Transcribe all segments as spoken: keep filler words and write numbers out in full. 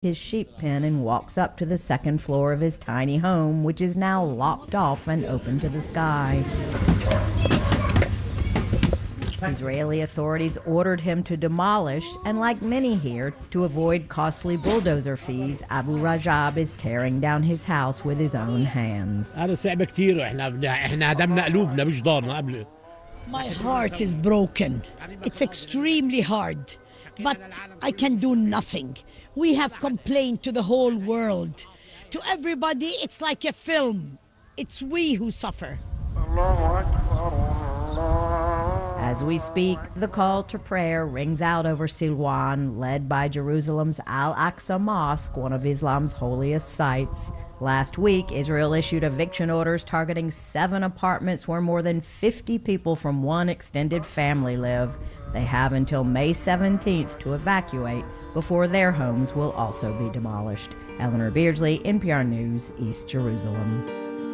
his sheep pen and walks up to the second floor of his tiny home, which is now locked off and open to the sky. Israeli authorities ordered him to demolish, and like many here, to avoid costly bulldozer fees, Abu Rajab is tearing down his house with his own hands. My heart is broken. It's extremely hard. But I can do nothing. We have complained to the whole world. To everybody, it's like a film. It's we who suffer. As we speak, the call to prayer rings out over Silwan, led by Jerusalem's Al-Aqsa Mosque, one of Islam's holiest sites. Last week, Israel issued eviction orders targeting seven apartments where more than fifty people from one extended family live. They have until May seventeenth to evacuate before their homes will also be demolished. Eleanor Beardsley, N P R News, East Jerusalem.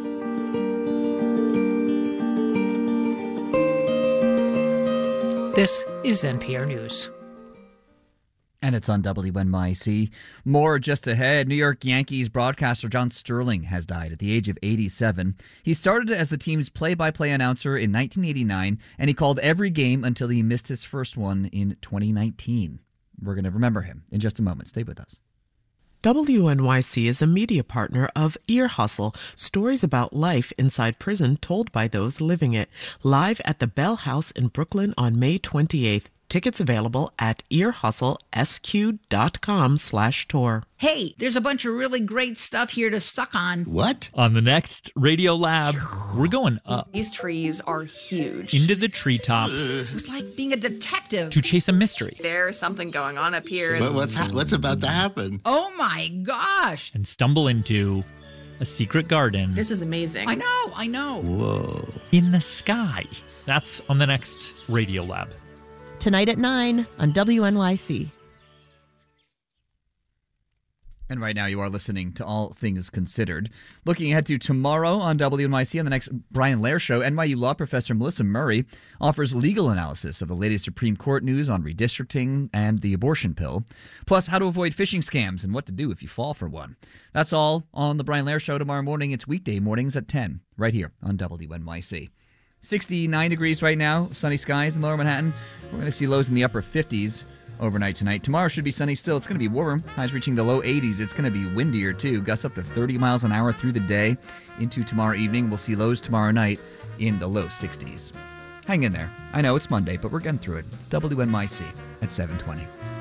This is N P R News. And it's on W N Y C. More just ahead. New York Yankees broadcaster John Sterling has died at the age of eighty-seven. He started as the team's play-by-play announcer in nineteen eighty-nine, and he called every game until he missed his first one in twenty nineteen. We're going to remember him in just a moment. Stay with us. W N Y C is a media partner of Ear Hustle, stories about life inside prison told by those living it. Live at the Bell House in Brooklyn on May twenty-eighth. Tickets available at earhustlesq.com slash tour. Hey, there's a bunch of really great stuff here to suck on. What? On the next Radio Lab, we're going up. These trees are huge. Into the treetops. It was like being a detective. To chase a mystery. There's something going on up here. But what's ha- what's about to happen? Oh my gosh. And stumble into a secret garden. This is amazing. I know, I know. Whoa. In the sky. That's on the next Radio Lab. Tonight at nine on W N Y C. And right now you are listening to All Things Considered. Looking ahead to tomorrow on W N Y C on the next Brian Lehrer Show, N Y U law professor Melissa Murray offers legal analysis of the latest Supreme Court news on redistricting and the abortion pill, plus how to avoid phishing scams and what to do if you fall for one. That's all on the Brian Lehrer Show tomorrow morning. It's weekday mornings at ten, right here on W N Y C. sixty-nine degrees right now, sunny skies in lower Manhattan. We're going to see lows in the upper fifties overnight tonight. Tomorrow should be sunny still. It's going to be warmer. Highs reaching the low eighties. It's going to be windier, too. Gusts up to thirty miles an hour through the day into tomorrow evening. We'll see lows tomorrow night in the low sixties. Hang in there. I know it's Monday, but we're getting through it. It's W N Y C at seven twenty.